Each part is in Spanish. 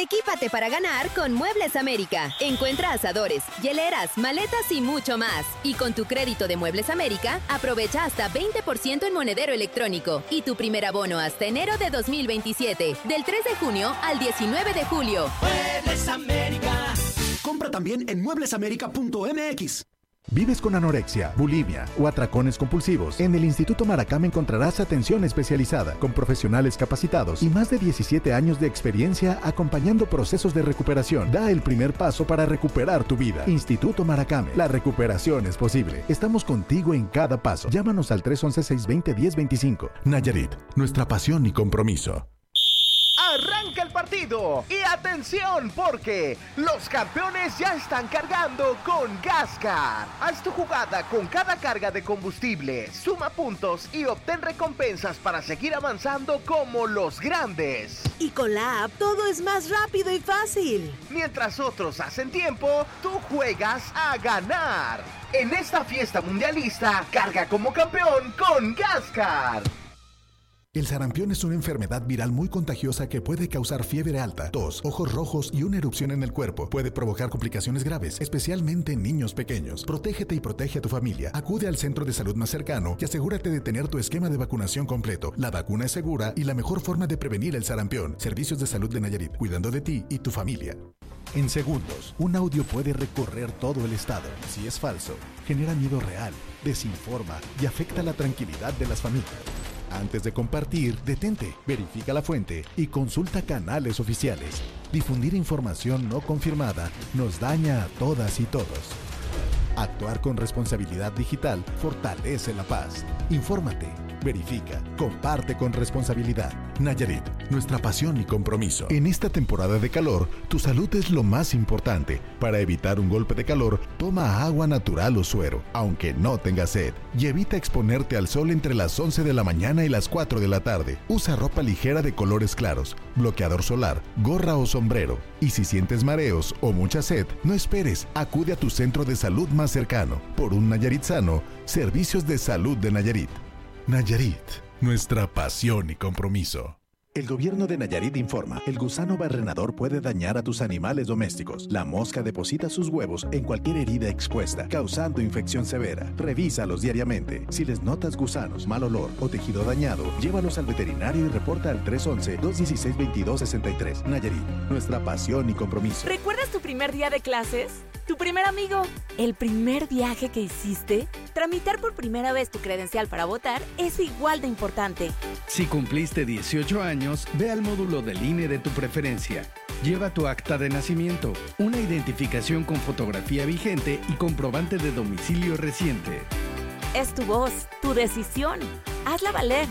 Equípate para ganar con Muebles América. Encuentra asadores, hieleras, maletas y mucho más. Y con tu crédito de Muebles América, aprovecha hasta 20% en monedero electrónico y tu primer abono hasta enero de 2027, del 3 de junio al 19 de julio. Muebles América. Compra también en mueblesamerica.mx. ¿Vives con anorexia, bulimia o atracones compulsivos? En el Instituto Maracama encontrarás atención especializada, con profesionales capacitados y más de 17 años de experiencia acompañando procesos de recuperación. Da el primer paso para recuperar tu vida. Instituto Maracame, la recuperación es posible. Estamos contigo en cada paso. Llámanos al 311-620-1025. Nayarit, nuestra pasión y compromiso. Arranca el partido y atención porque los campeones ya están cargando con Gascar. Haz tu jugada con cada carga de combustible, suma puntos y obtén recompensas para seguir avanzando como los grandes. Y con la app todo es más rápido y fácil. Mientras otros hacen tiempo, tú juegas a ganar. En esta fiesta mundialista, carga como campeón con Gascar. El sarampión es una enfermedad viral muy contagiosa que puede causar fiebre alta, tos, ojos rojos y una erupción en el cuerpo. Puede provocar complicaciones graves, especialmente en niños pequeños. Protégete y protege a tu familia. Acude al centro de salud más cercano y asegúrate de tener tu esquema de vacunación completo. La vacuna es segura y la mejor forma de prevenir el sarampión. Servicios de Salud de Nayarit, cuidando de ti y tu familia. En segundos, un audio puede recorrer todo el estado. Si es falso, genera miedo real, desinforma y afecta la tranquilidad de las familias. Antes de compartir, detente, verifica la fuente y consulta canales oficiales. Difundir información no confirmada nos daña a todas y todos. Actuar con responsabilidad digital fortalece la paz. Infórmate, verifica, comparte con responsabilidad. Nayarit, nuestra pasión y compromiso. En esta temporada de calor, tu salud es lo más importante. Para evitar un golpe de calor, toma agua natural o suero, aunque no tengas sed. Y evita exponerte al sol entre las 11 de la mañana y las 4 de la tarde. Usa ropa ligera de colores claros, bloqueador solar, gorra o sombrero. Y si sientes mareos o mucha sed, no esperes, acude a tu centro de salud más cercano. Por un Nayarit sano, Servicios de Salud de Nayarit. Nayarit, nuestra pasión y compromiso. El gobierno de Nayarit informa, el gusano barrenador puede dañar a tus animales domésticos. La mosca deposita sus huevos en cualquier herida expuesta, causando infección severa. Revísalos diariamente. Si les notas gusanos, mal olor o tejido dañado, llévalos al veterinario y reporta al 311-216-2263. Nayarit, nuestra pasión y compromiso. ¿Recuerdas tu primer día de clases? ¿Tu primer amigo? ¿El primer viaje que hiciste? Tramitar por primera vez tu credencial para votar es igual de importante. Si cumpliste 18 años, ve al módulo del INE de tu preferencia. Lleva tu acta de nacimiento, una identificación con fotografía vigente y comprobante de domicilio reciente. Es tu voz, tu decisión. Hazla valer.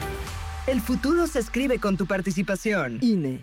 El futuro se escribe con tu participación. INE.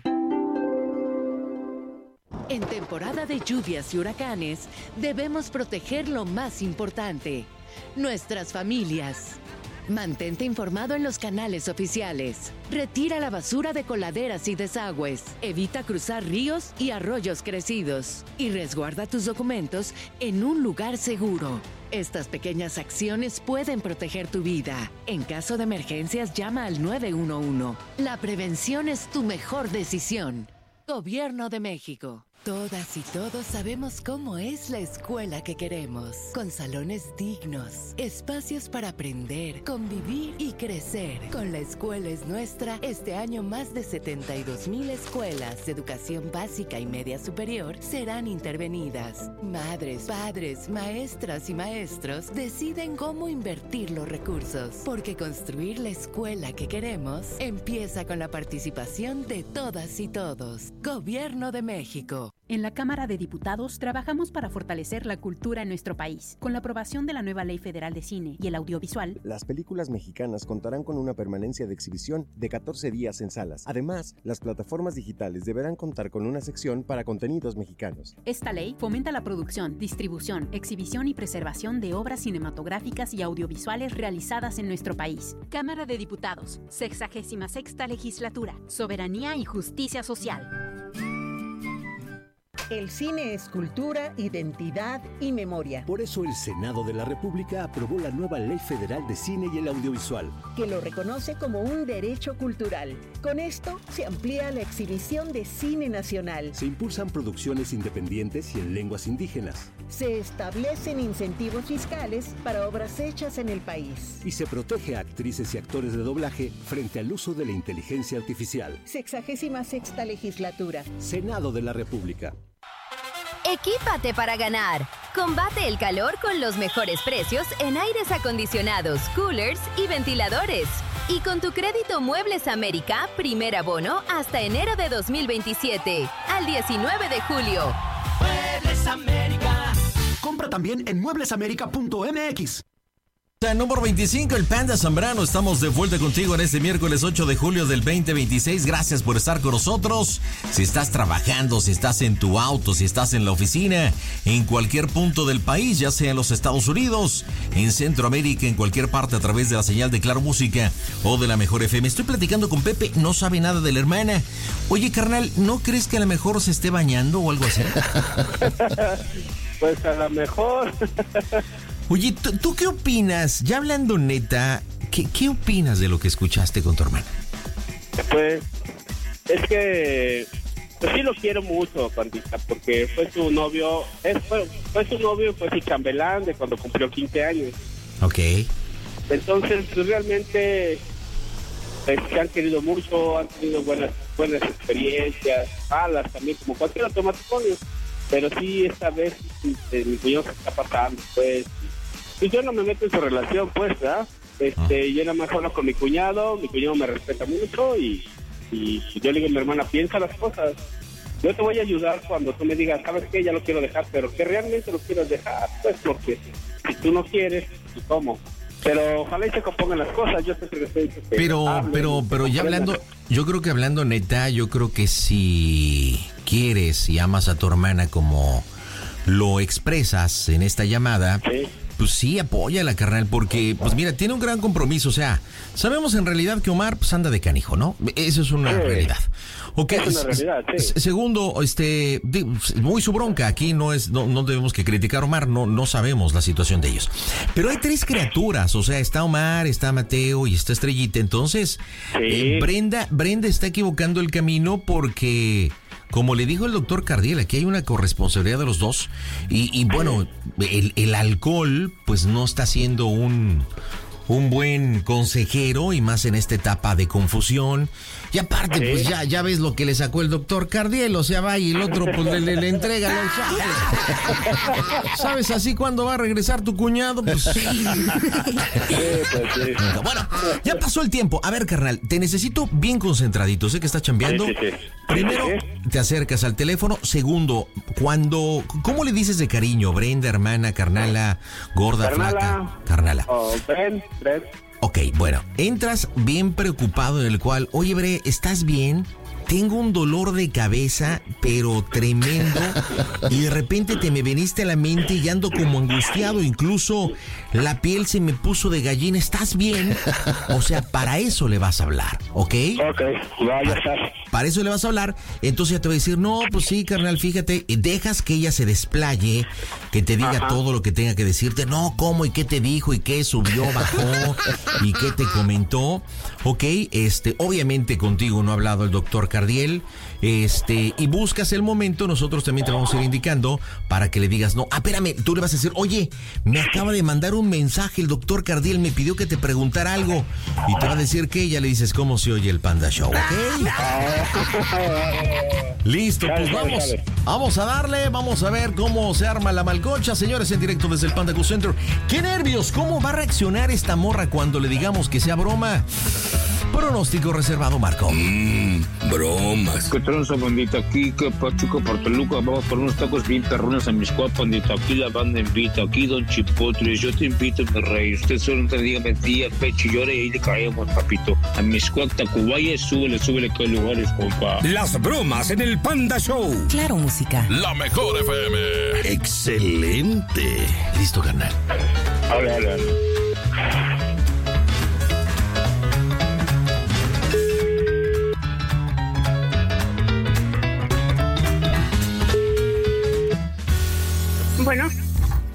En temporada de lluvias y huracanes, debemos proteger lo más importante, nuestras familias. Mantente informado en los canales oficiales. Retira la basura de coladeras y desagües. Evita cruzar ríos y arroyos crecidos. Y resguarda tus documentos en un lugar seguro. Estas pequeñas acciones pueden proteger tu vida. En caso de emergencias, llama al 911. La prevención es tu mejor decisión. Gobierno de México. Todas y todos sabemos cómo es la escuela que queremos, con salones dignos, espacios para aprender, convivir y crecer. Con La Escuela es Nuestra, este año más de 72,000 escuelas de educación básica y media superior serán intervenidas. Madres, padres, maestras y maestros deciden cómo invertir los recursos, porque construir la escuela que queremos empieza con la participación de todas y todos. Gobierno de México. En la Cámara de Diputados trabajamos para fortalecer la cultura en nuestro país. Con la aprobación de la nueva Ley Federal de Cine y el Audiovisual, las películas mexicanas contarán con una permanencia de exhibición de 14 días en salas. Además, las plataformas digitales deberán contar con una sección para contenidos mexicanos. Esta ley fomenta la producción, distribución, exhibición y preservación de obras cinematográficas y audiovisuales realizadas en nuestro país. Cámara de Diputados, 66ª Legislatura, Soberanía y Justicia Social. El cine es cultura, identidad y memoria. Por eso el Senado de la República aprobó la nueva Ley Federal de Cine y el Audiovisual, que lo reconoce como un derecho cultural. Con esto se amplía la exhibición de cine nacional. Se impulsan producciones independientes y en lenguas indígenas. Se establecen incentivos fiscales para obras hechas en el país. Y se protege a actrices y actores de doblaje frente al uso de la inteligencia artificial. 66ª Legislatura. Senado de la República. Equípate para ganar. Combate el calor con los mejores precios en aires acondicionados, coolers y ventiladores. Y con tu crédito Muebles América, primer abono hasta enero de 2027, al 19 de julio. Muebles América. Compra también en mueblesamerica.mx. Número 25, el Panda Zambrano. Estamos de vuelta contigo en este miércoles 8 de julio del 2026. Gracias por estar con nosotros. Si estás trabajando, si estás en tu auto, si estás en la oficina, en cualquier punto del país, ya sea en los Estados Unidos, en Centroamérica, en cualquier parte a través de la señal de Claro Música o de la Mejor FM. Estoy platicando con Pepe, no sabe nada de la hermana. Oye, carnal, ¿no crees que a lo mejor se esté bañando o algo así? Pues a lo mejor. Oye, ¿tú qué opinas? Ya hablando neta, ¿qué opinas de lo que escuchaste con tu hermana? Pues, es que pues sí lo quiero mucho, Pandita, porque fue su novio, fue su novio, fue su chambelán de cuando cumplió 15 años. Ok. Entonces, pues, realmente pues, se han querido mucho, han tenido buenas experiencias, malas también, como cualquier otro matrimonio. Pero sí, esta vez mi cuñado se está pasando, pues. Y yo no me meto en su relación, pues, ¿verdad? Yo nada más hablo con mi cuñado me respeta mucho y yo le digo a mi hermana, piensa las cosas. Yo te voy a ayudar cuando tú me digas, ¿sabes qué? Ya lo quiero dejar, pero que realmente lo quieras dejar, pues, porque si tú no quieres, ¿y cómo? Pero ojalá y se compongan las cosas, yo siempre les he dicho que... Pero ya hablando, yo creo que hablando neta, yo creo que si quieres y amas a tu hermana como lo expresas en esta llamada... Sí. Pues sí, apóyala, carnal, porque, pues mira, tiene un gran compromiso, o sea, sabemos en realidad que Omar, pues anda de canijo, ¿no? Eso es una realidad. Okay. Es una realidad, sí. Segundo, muy su bronca, aquí no debemos que criticar a Omar, no sabemos la situación de ellos. Pero hay 3 criaturas, o sea, está Omar, está Mateo y está Estrellita, entonces, sí. Brenda está equivocando el camino porque... Como le dijo el doctor Cardiel, aquí hay una corresponsabilidad de los dos y bueno, el alcohol pues no está siendo un buen consejero y más en esta etapa de confusión. Y aparte, pues ya ves lo que le sacó el doctor Cardiel, o sea, va y el otro pues le entrega los chaves. ¿Sabes así cuándo va a regresar tu cuñado? Pues sí. Bueno, ya pasó el tiempo. A ver, carnal, te necesito bien concentradito. Sé que estás chambeando. Sí. Primero, te acercas al teléfono. Segundo, ¿cómo le dices de cariño? Brenda, hermana, carnala, gorda, flaca. Carnala. Brenda. Ok, bueno, entras bien preocupado en el cual, oye, Bre, ¿estás bien? Tengo un dolor de cabeza, pero tremendo, y de repente te me veniste a la mente y ando como angustiado, incluso la piel se me puso de gallina. ¿Estás bien? O sea, para eso le vas a hablar, ¿ok? Ok, ya está. Para eso le vas a hablar, entonces ya te va a decir, no, pues sí, carnal, fíjate, dejas que ella se desplaye, que te diga todo lo que tenga que decirte, no, cómo, y qué te dijo, y qué subió, bajó, y qué te comentó, ok, obviamente contigo no ha hablado el doctor Cardiel, y buscas el momento, nosotros también te vamos a ir indicando para que le digas, no, espérame, tú le vas a decir, oye, me acaba de mandar un mensaje, el doctor Cardiel me pidió que te preguntara algo, y te va a decir que ella le dices, ¿cómo se oye el Panda Show? ¿Ok? Listo, pues vamos a darle, vamos a ver cómo se arma la malcocha, señores, en directo desde el Panda Cool Center. ¡Qué nervios! ¿Cómo va a reaccionar esta morra cuando le digamos que sea broma? Pronóstico reservado, Marco. Bromas. ¿Qué tranza, bandita? Aquí, que Pachuca, Portoluca, vamos por unos tacos bien perrones a Miscuac, bandita. Aquí la banda invita, aquí Don Chipotle, yo te invito, mi rey. Usted solo te diga mentira, pecho, llore y ahí le caemos, papito. A Miscuac, Tacubaya, súbele que hay lugares, compa. Las bromas en el Panda Show. Claro, música. La Mejor FM. Excelente. Listo, carnal. Hola.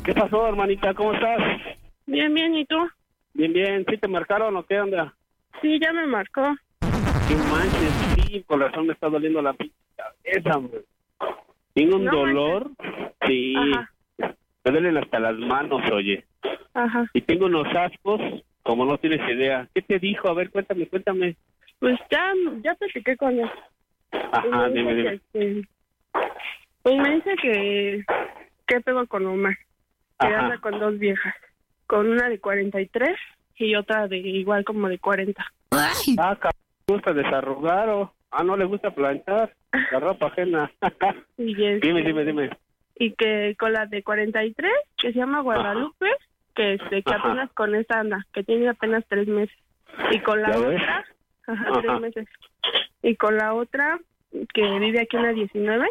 ¿Qué pasó, hermanita? ¿Cómo estás? Bien, bien, ¿y tú? Bien, bien. ¿Sí te marcaron o qué onda? Sí, ya me marcó. ¿Qué manches? Sí, por razón me está doliendo la cabeza, hombre. Tengo un dolor. Sí. Ajá. Me duelen hasta las manos, oye. Ajá. Y tengo unos ascos, como no tienes idea. ¿Qué te dijo? A ver, cuéntame. Pues ya platiqué con él. Ajá, dime. Pues me dice que pego con Omar. Que Ajá. anda con 2 viejas. Con una de 43 y otra de igual como de 40. ¡Ay! ¿Le gusta desarrugar o...? No le gusta planchar la ropa ajena. Dime. Y que con la de 43, que se llama Guadalupe, que apenas con esa anda, que tiene apenas 3 meses. Y con la otra, 3 meses. Y con la otra, que vive aquí en la 19,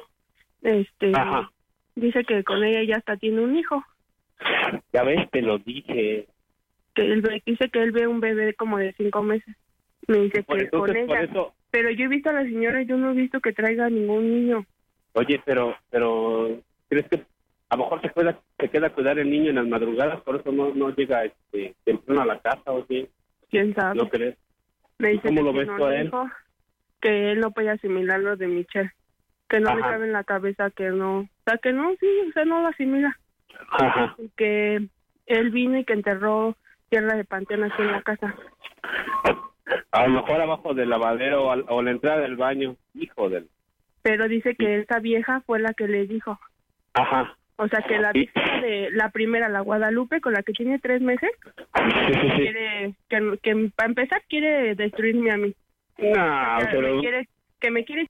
dice que con ella ya hasta tiene un hijo. Ya ves, te lo dije. Que dice que él ve un bebé como de 5 meses. Me dice que con ella. Pero yo he visto a la señora y yo no he visto que traiga ningún niño. Oye, pero ¿crees que a lo mejor se queda a cuidar el niño en las madrugadas? Por eso no llega temprano a la casa, ¿o qué? ¿Quién sabe? ¿No crees? Me dice ¿Cómo que lo ves tú a él? Dijo que él no puede asimilar lo de Michelle. Que no le cabe en la cabeza que no... O sea, que no, sí, o sea, no lo asimila. Ajá. Que él vino y que enterró tierra de panteón aquí en la casa. A lo mejor abajo del lavadero o la entrada del baño. Hijo del... Pero dice que esa vieja fue la que le dijo. Ajá. O sea, que la vieja de la primera, la Guadalupe, con la que tiene 3 meses, quiere que para empezar quiere destruirme a mí. No, pero... me quiere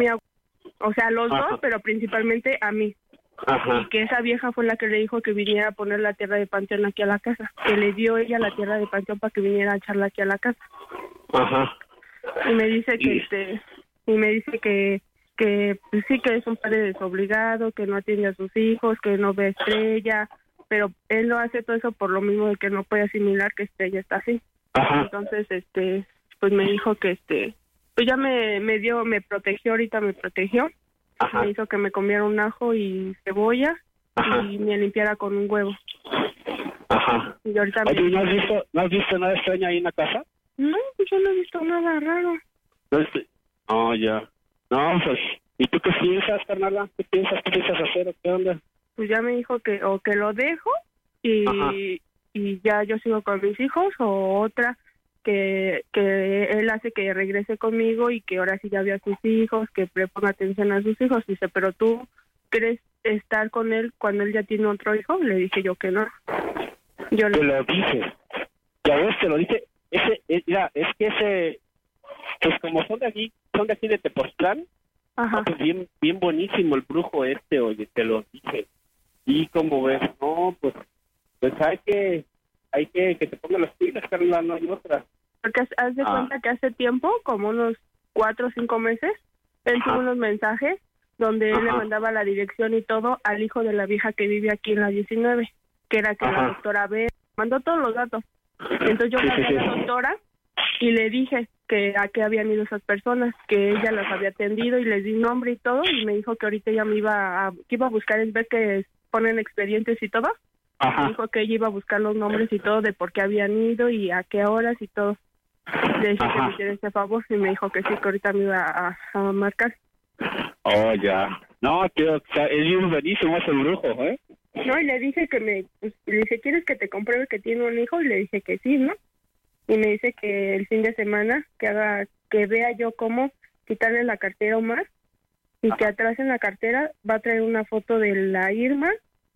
o sea, los dos, pero principalmente a mí. Ajá. Y que esa vieja fue la que le dijo que viniera a poner la tierra de panteón aquí a la casa. Que le dio ella la tierra de panteón para que viniera a echarla aquí a la casa. Ajá. Y me dice que pues sí, que es un padre desobligado, que no atiende a sus hijos, que no ve Estrella, pero él no hace todo eso por lo mismo de que no puede asimilar que Estrella está así. Ajá. Entonces, pues me dijo que pues ya me protegió, ahorita me protegió. Ajá. Me hizo que me comiera un ajo y cebolla. Ajá. Y me limpiara con un huevo. Ajá. Y ahorita oye, ¿no has visto nada extraño ahí en la casa? No, pues yo no he visto nada raro. No, ya. No, pues, ¿y tú qué piensas, carnala? ¿Qué piensas hacer o qué onda? Pues ya me dijo que o que lo dejo y ya yo sigo con mis hijos, o otra que él hace que regrese conmigo y que ahora sí ya vea a sus hijos, que le ponga atención a sus hijos. Dice, pero tú ¿crees estar con él cuando él ya tiene otro hijo? Le dije yo que no. Yo te lo dije. Ya ves, te lo dije. Mira, es que pues como son de aquí de Tepoztlán, ajá, pues bien buenísimo el brujo oye, te lo dije. Y como ves, no, pues hay que te ponga las pilas, Carla, no hay otra. Porque haz de cuenta que hace tiempo, como unos 4 o 5 meses, él tuvo unos mensajes donde él le mandaba la dirección y todo al hijo de la vieja que vive aquí en la 19, que era que la doctora B, mandó todos los datos. Entonces yo hablé a la doctora y le dije que a qué habían ido esas personas, que ella las había atendido y les di nombre y todo, y me dijo que ahorita ella que iba a buscar, en vez que ponen expedientes y todo. Me dijo que ella iba a buscar los nombres y todo de por qué habían ido y a qué horas y todo. Le dije que me hiciera ese favor y me dijo que sí, que ahorita me iba a marcar. Oh, ya. No, tío, es bien buenísimo ese brujo, ¿eh? No, y le dije que le dije, ¿quieres que te compruebe que tiene un hijo? Y le dije que sí, ¿no? Y me dice que el fin de semana que vea yo cómo quitarle la cartera a Omar y que atrás en la cartera va a traer una foto de la Irma,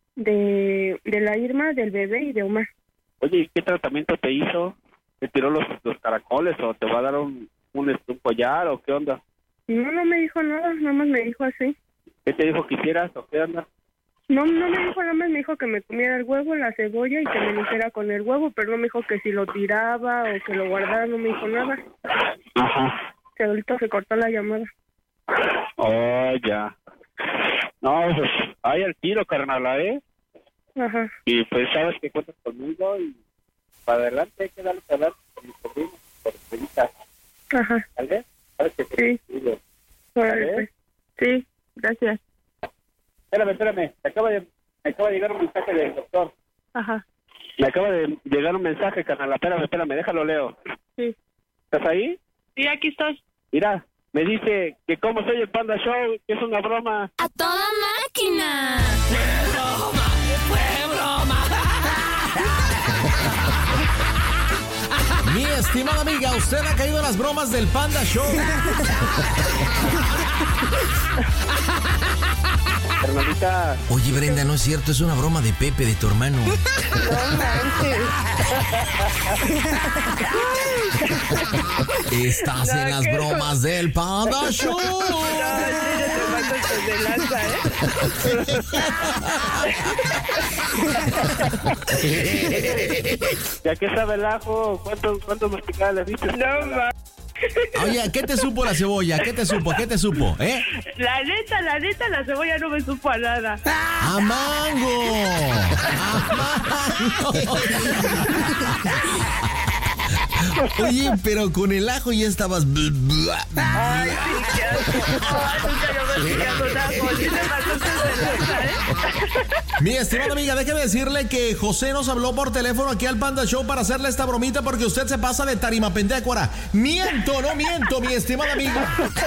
de la Irma, del bebé y de Omar. Oye, ¿y qué tratamiento te hizo? ¿Te tiró los caracoles o te va a dar un collar o qué onda? No me dijo nada, nada más me dijo así. ¿Qué te dijo que hicieras o qué onda? No me dijo nada más, me dijo que me comiera el huevo, la cebolla y que me limpiara con el huevo, pero no me dijo que si lo tiraba o que lo guardara, no me dijo nada. Ajá. Que ahorita se cortó la llamada. Oh, ya. No, pues, hay al tiro, carnala, ¿eh? Ajá. Y pues sabes que cuentas conmigo y para adelante hay que darle a hablar con mis sobrinos, por experiencia. Ajá. ¿Vale? ¿Sabes que sí. ¿Vale? Pues. Sí, gracias. Espérame, te acaba de Me acaba de llegar un mensaje del doctor. Ajá. Me acaba de llegar un mensaje, carnal. Espérame, déjalo leo. Sí. ¿Estás ahí? Sí, aquí estoy. Mira, me dice que como soy el Panda Show, que es una broma. ¡A toda máquina! ¡Fue broma! ¡Fue broma! Mi estimada amiga, usted ha caído en las bromas del Panda Show. Hermanita. Oye, Brenda, no es cierto, es una broma de Pepe, de tu hermano. No manches. Estás en las bromas del Panda Show. ¿Ya qué sabe el ajo? ¿Cuánto masticada le diste? No mames. Oye, ¿qué te supo la cebolla? ¿Qué te supo? La neta, la cebolla no me supo a nada. ¡A mango! Oye, pero con el ajo ya estabas... Ay, sí, qué asco. Nunca yo me fijé con ajo. Sí me pasó Mi estimada amiga, déjeme decirle que José nos habló por teléfono aquí al Panda Show para hacerle esta bromita porque usted se pasa de tarimapendecuara. Miento, no miento, mi estimada amiga.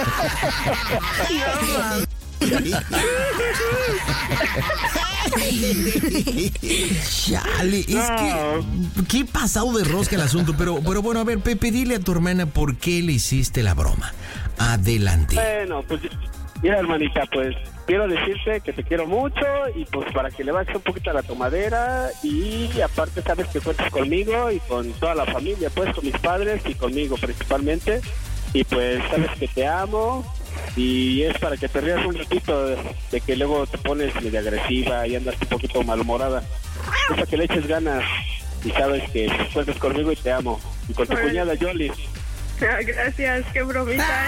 Chale, es que qué pasado de rosca el asunto, pero bueno, a ver, Pepe, dile a tu hermana por qué le hiciste la broma. Adelante. Bueno, pues mira, hermanita, pues quiero decirte que te quiero mucho y pues para que le bajes un poquito a la tomadera y aparte sabes que cuentas conmigo y con toda la familia, pues con mis padres y conmigo principalmente, y pues sabes que te amo. Y es para que te rías un ratito de que luego te pones medio agresiva y andas un poquito malhumorada. Es para que le eches ganas y sabes que cuentas conmigo y te amo. Y con tu cuñada Yoli. Gracias, qué bromita,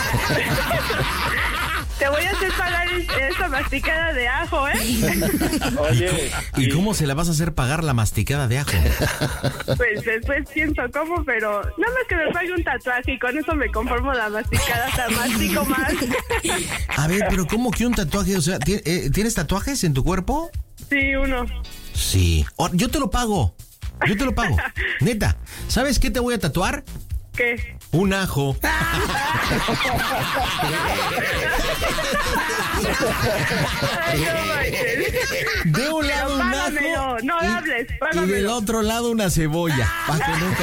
Te voy a hacer pagar esa masticada de ajo, Oye. ¿Y cómo se la vas a hacer pagar la masticada de ajo? Pues después pienso cómo, pero nada más que me pague un tatuaje y con eso me conformo la masticada, hasta mastico más. A ver, pero ¿cómo que un tatuaje? O sea, ¿tienes tatuajes en tu cuerpo? Sí, uno. Sí. Yo te lo pago. Neta, ¿sabes qué te voy a tatuar? ¿Qué? Un ajo. De un lado un ajo no hables, y del otro lado una cebolla, para que nunca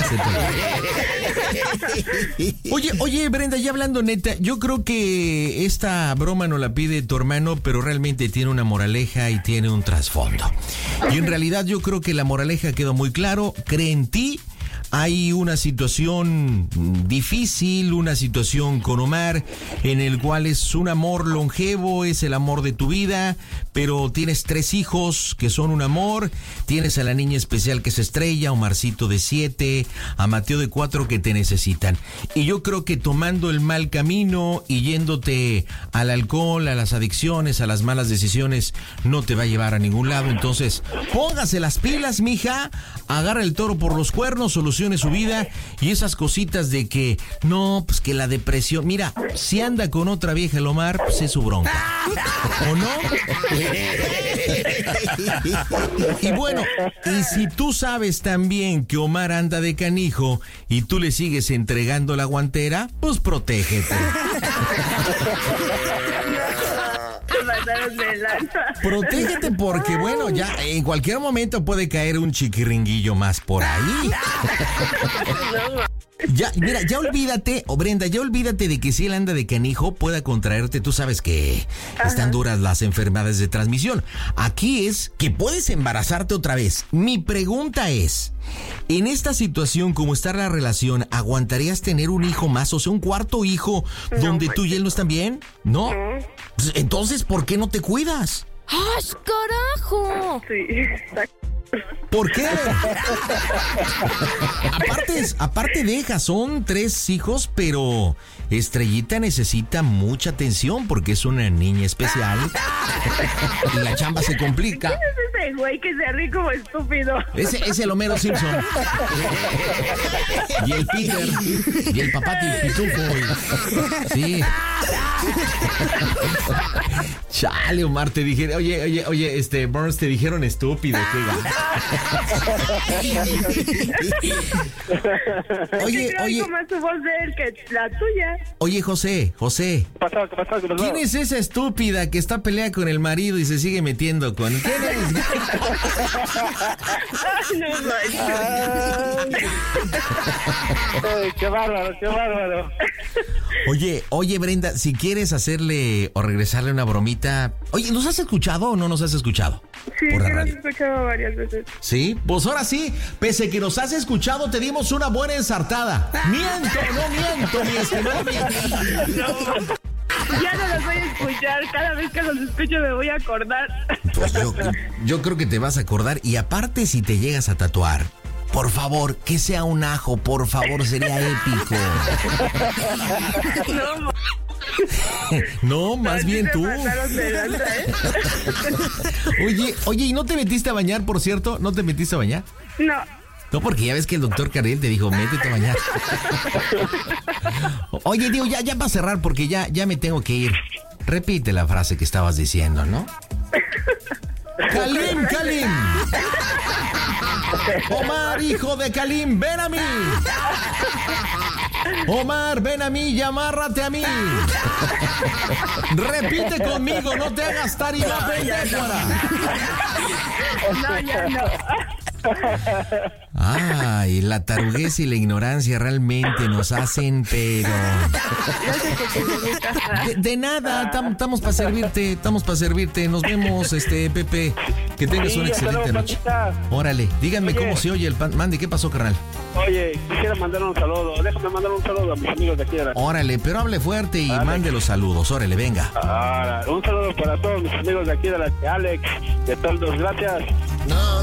se te Oye, Brenda, ya hablando neta, yo creo que esta broma no la pide tu hermano, pero realmente tiene una moraleja y tiene un trasfondo. Y en realidad yo creo que la moraleja quedó muy claro, cree en ti. Hay una situación difícil, una situación con Omar, en el cual es un amor longevo, es el amor de tu vida, pero tienes 3 hijos que son un amor, tienes a la niña especial que es Estrella, Omarcito de 7, a Mateo de 4 que te necesitan. Y yo creo que tomando el mal camino y yéndote al alcohol, a las adicciones, a las malas decisiones, no te va a llevar a ningún lado. Entonces, póngase las pilas, mija, agarra el toro por los cuernos, solucione su vida y esas cositas de que no, pues que la depresión, mira, si anda con otra vieja el Omar, pues es su bronca, ¿o no? Y bueno, y si tú sabes también que Omar anda de canijo y tú le sigues entregando la guantera, pues protégete. Protégete porque, bueno, ya en cualquier momento puede caer un chiquiringuillo más por ahí. Ya, mira, ya olvídate, Brenda, ya olvídate de que si él anda de canijo pueda contraerte. Tú sabes que están duras las enfermedades de transmisión. Aquí es que puedes embarazarte otra vez. Mi pregunta es, en esta situación, como está la relación, ¿aguantarías tener un hijo más? O sea, un cuarto hijo donde tú y él no están bien, ¿no? Pues, entonces, ¿por qué no te cuidas? ¡Ah, carajo! Sí, exacto. ¿Por qué? Aparte deja, son 3 hijos, pero Estrellita necesita mucha atención porque es una niña especial y la chamba se complica. ¿Quién es ese güey que se ríe como estúpido? Ese es el Homero Simpson. Y el Peter. Y el papá del pitufo. Sí. Chale, Omar, te dije, oye, Burns, te dijeron estúpido, Oye, más tu voz de él que la tuya. Oye, José. ¿Qué pasó? ¿Quién es esa estúpida que está peleada con el marido y se sigue metiendo con... ¿Quién es? No manches. Qué bárbaro. Oye, Brenda, si quieres hacerle o regresarle una bromita... Oye, ¿nos has escuchado o no nos has escuchado? Sí, nos has escuchado varias veces. ¿Sí? Pues ahora sí, pese que nos has escuchado, te dimos una buena ensartada. Miento, mi estimado. Ya no los voy a escuchar. Cada vez que los escucho me voy a acordar. Pues yo creo que te vas a acordar. Y aparte, si te llegas a tatuar, por favor, que sea un ajo, por favor, sería épico. No, más bien tú. Oye, ¿y no te metiste a bañar, por cierto? ¿No te metiste a bañar? No. No, porque ya ves que el doctor Carriel te dijo, métete a bañar. Oye, digo, ya para cerrar, porque ya me tengo que ir. Repite la frase que estabas diciendo, ¿no? ¡Kalim! Omar, hijo de Kalim, ven a mí. Omar, ven a mí y amárrate a mí. Repite conmigo, no te hagas tarima pendeja. No, ya no. Ay, la taruguez y la ignorancia realmente nos hacen, pero... De nada, estamos para servirte, nos vemos, Pepe, que tengas una excelente noche. Órale, díganme cómo se oye el pan. Mande, ¿qué pasó, carnal? Oye, quisiera mandar un saludo, déjame mandar un saludo a mis amigos de aquí de la... Órale, pero hable fuerte y mande los saludos, órale, venga. Un saludo para todos mis amigos de aquí de la Alex, de todos, gracias. No,